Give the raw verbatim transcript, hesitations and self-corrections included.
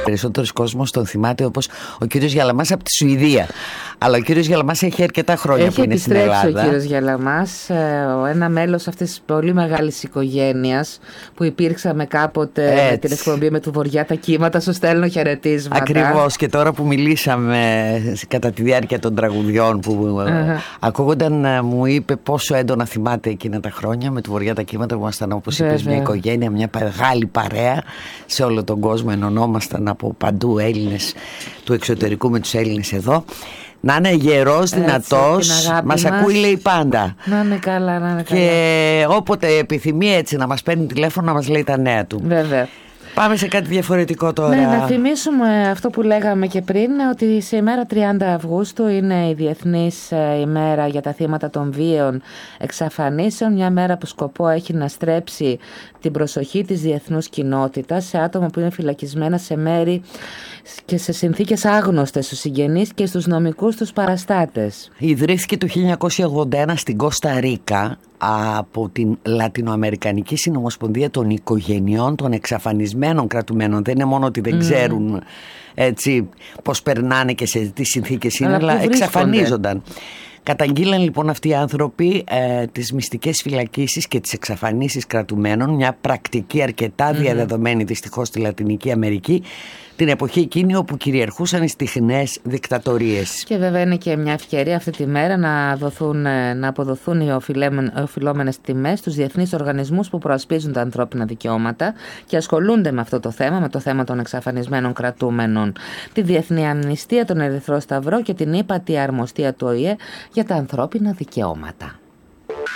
Περισσότερος κόσμος τον θυμάται όπως ο κύριος Γιαλαμάς από τη Σουηδία. Αλλά ο κύριος Γιαλαμάς έχει αρκετά χρόνια έχει που είναι στην Ελλάδα. Έχει επιστρέψει ο κύριος Γιαλαμάς, ένα μέλος αυτής της πολύ μεγάλης οικογένειας που υπήρξαμε κάποτε έτσι, με την εκπομπή με του Βοριά τα κύματα. Σου στέλνω χαιρετίσματα. Ακριβώς, και τώρα που μιλήσαμε κατά τη διάρκεια των τραγουδιών που uh-huh. ακούγονταν, μου είπε πόσο έντονα θυμάται εκείνα τα χρόνια με του Βοριά τα κύματα που ήμασταν, όπως είπες, μια οικογένεια, μια μεγάλη παρέα σε όλο τον κόσμο. Ενωνόμασταν από παντού Έλληνες του εξωτερικού με τους Έλληνες εδώ. Να είναι γερός, δυνατός, μας, μας ακούει λέει πάντα. Να είναι καλά, να είναι καλά. Και όποτε επιθυμεί έτσι να μας παίρνει τηλέφωνο να μας λέει τα νέα του. Βέβαια. Πάμε σε κάτι διαφορετικό τώρα. Ναι, να θυμίσουμε αυτό που λέγαμε και πριν, ότι σε ημέρα τριάντα Αυγούστου είναι η Διεθνής ημέρα για τα θύματα των βίαιων εξαφανίσεων. Μια μέρα που σκοπό έχει να στρέψει την προσοχή της διεθνούς κοινότητας σε άτομα που είναι φυλακισμένα σε μέρη και σε συνθήκες άγνωστες στους συγγενείς και στους νομικούς τους παραστάτες. Ιδρύθηκε το χίλια εννιακόσια ογδόντα ένα στην Κώστα Ρίκα από την Λατινοαμερικανική Συνομοσπονδία των Οικογενειών των Εξαφανισμένων Κρατουμένων. Δεν είναι μόνο ότι δεν mm. ξέρουν έτσι πώς περνάνε και σε τι συνθήκες είναι, αλλά, αλλά εξαφανίζονταν. Καταγγείλαν λοιπόν αυτοί οι άνθρωποι ε, τις μυστικές φυλακίσεις και τις εξαφανίσεις κρατουμένων, μια πρακτική αρκετά mm-hmm. διαδεδομένη δυστυχώς στη Λατινική Αμερική, την εποχή εκείνη όπου κυριαρχούσαν οι στιγνές δικτατορίες. Και βέβαια είναι και μια ευκαιρία αυτή τη μέρα να, δοθούν, να αποδοθούν οι οφειλόμενες τιμές στους διεθνείς οργανισμούς που προασπίζουν τα ανθρώπινα δικαιώματα και ασχολούνται με αυτό το θέμα, με το θέμα των εξαφανισμένων κρατούμενων. Τη Διεθνή Αμνηστία, τον Ερυθρό Σταυρό και την ύπατη αρμοστία του Ο Η Ε για τα ανθρώπινα δικαιώματα.